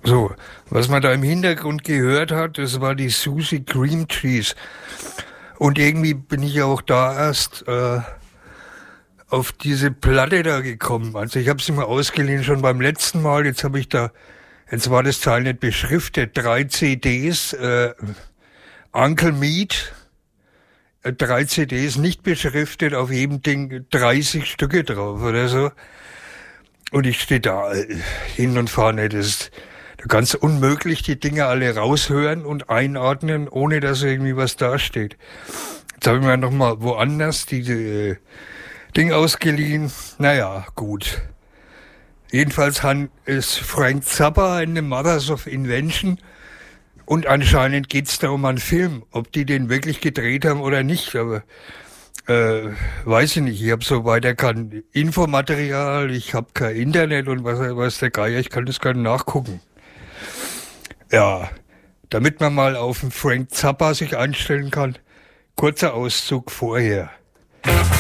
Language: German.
So, was man da im Hintergrund gehört hat, das war die Susie Cream Cheese. Und irgendwie bin ich auch da erst auf diese Platte da gekommen. Also ich habe sie mal ausgeliehen schon beim letzten Mal. Jetzt war das Teil nicht beschriftet, 3 CDs, Uncle Meat, 3 CDs nicht beschriftet, auf jedem Ding 30 Stücke drauf oder so. Und ich stehe da hin und vorne, das ist ganz unmöglich, die Dinge alle raushören und einordnen, ohne dass irgendwie was dasteht. Jetzt habe ich mir nochmal woanders diese Ding ausgeliehen. Naja, gut. Jedenfalls ist Frank Zappa in The Mothers of Invention und anscheinend geht's da um einen Film. Ob die den wirklich gedreht haben oder nicht, aber weiß ich nicht. Ich habe so weiter kein Infomaterial, ich habe kein Internet und was der Geier, ich kann das gar nicht nachgucken. Ja, damit man mal auf den Frank Zappa sich einstellen kann, kurzer Auszug vorher.